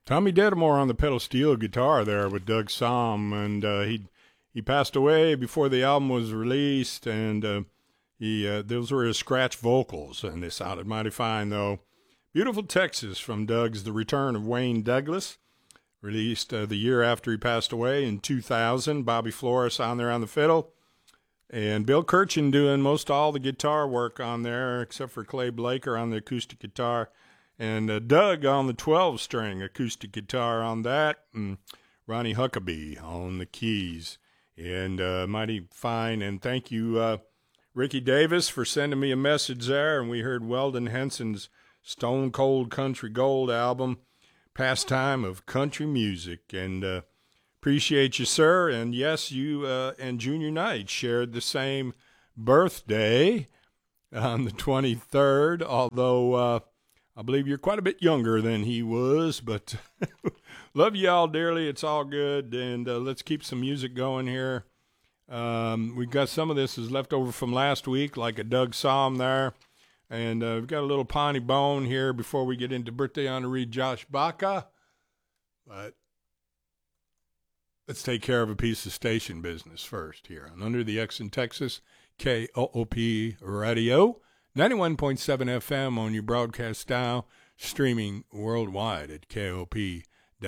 Tommy Dedamore on the pedal steel guitar there with Doug Somm, and he passed away before the album was released, and those were his scratch vocals, and they sounded mighty fine though. Beautiful Texas from Doug's The Return of Wayne Douglas, released the year after he passed away in 2000. Bobby Flores on there on the fiddle, and Bill Kirchen doing most all the guitar work on there, except for Clay Blaker on the acoustic guitar. And Doug on the 12-string acoustic guitar on that, and Ronnie Huckabee on the keys. And mighty fine. And thank you, Ricky Davis, for sending me a message there. And we heard Weldon Henson's Stone Cold Country Gold album, Pastime of Country Music. And appreciate you, sir. And yes, you and Junior Knight shared the same birthday on the 23rd, although... I believe you're quite a bit younger than he was, but love you all dearly. It's all good, and let's keep some music going here. We've got some of this is left over from last week, like a Doug Somm there, and we've got a little Pawnee Bone here before we get into birthday honoree Josh Baca, but let's take care of a piece of station business first here on Under the X in Texas, KOOP Radio. 91.7 FM on your broadcast dial, streaming worldwide at KOP.org.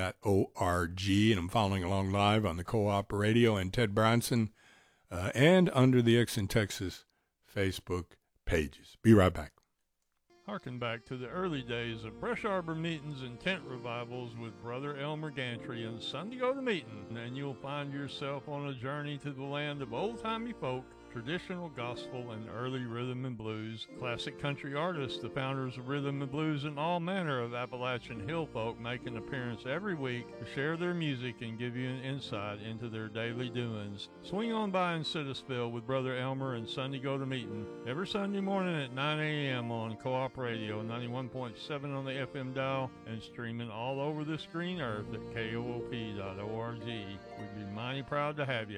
And I'm following along live on the Co-op Radio and Ted Bronson and Under the X in Texas Facebook pages. Be right back. Harken back to the early days of brush arbor meetings and tent revivals with Brother Elmer Gantry and Sunday Go to Meeting, and you'll find yourself on a journey to the land of old-timey folk, traditional gospel and early rhythm and blues, classic country artists, the founders of rhythm and blues, and all manner of Appalachian hill folk make an appearance every week to share their music and give you an insight into their daily doings. Swing on by in Citizenville with Brother Elmer and Sunday Go to Meeting every Sunday morning at 9 a.m. on Co-op Radio, 91.7 on the FM dial, and streaming all over this green earth at KOOP.org. We'd be mighty proud to have you.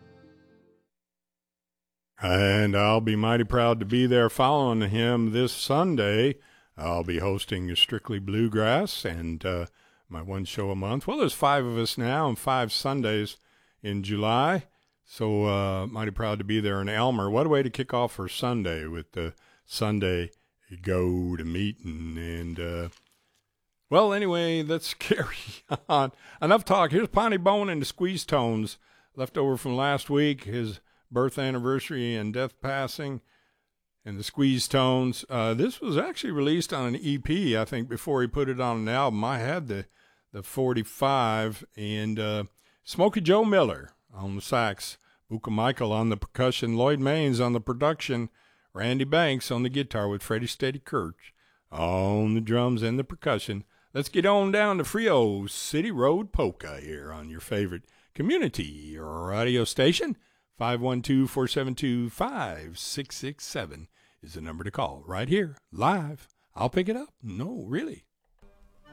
And I'll be mighty proud to be there following him this Sunday. I'll be hosting Strictly Bluegrass and my one show a month. Well, there's 5 of us now and 5 Sundays in July. So mighty proud to be there in Elmer. What a way to kick off for Sunday with the Sunday Go to Meeting. And, well, anyway, let's carry on. Enough talk. Here's Pawnee Bone and the Squeeze Tones left over from last week. His birth anniversary and death passing, and the Squeeze Tones. This was actually released on an EP, I think, before he put it on an album. I had the 45, and Smokey Joe Miller on the sax, Buka Michael on the percussion, Lloyd Maines on the production, Randy Banks on the guitar with Freddie Steady Kirch on the drums and the percussion. Let's get on down to Frio City Road Polka here on your favorite community radio station. 512-472-5667 is the number to call right here, live. I'll pick it up. No, really.